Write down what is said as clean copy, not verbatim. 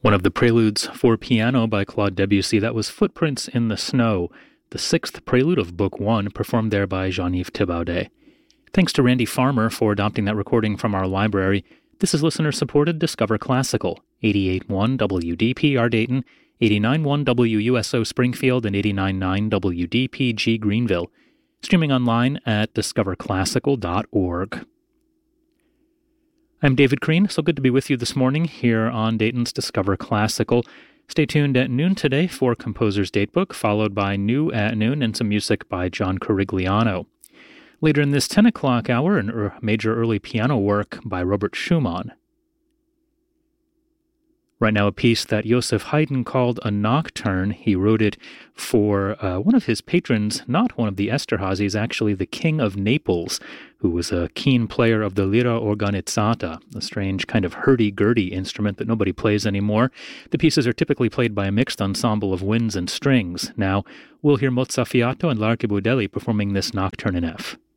One of the preludes for piano by Claude Debussy, that was Footprints in the Snow, the sixth prelude of Book 1, performed there by Jean-Yves Thibaudet. Thanks to Randy Farmer for adopting that recording from our library. This is listener-supported Discover Classical, 88.1 WDPR Dayton, 89.1 WUSO Springfield, and 89.9 WDPG Greenville. Streaming online at discoverclassical.org. I'm David Crean, so good to be with you this morning here on Dayton's Discover Classical. Stay tuned at noon today for Composer's Datebook, followed by New at Noon and some music by John Corigliano. Later in this 10 o'clock hour, a major early piano work by Robert Schumann. Right now, a piece that Joseph Haydn called a nocturne. He wrote it for one of his patrons, not one of the Esterházys, actually the King of Naples, who was a keen player of the lira organizzata, a strange kind of hurdy-gurdy instrument that nobody plays anymore. The pieces are typically played by a mixed ensemble of winds and strings. Now, we'll hear Mozzafiato and Larche Budelli performing this nocturne in F.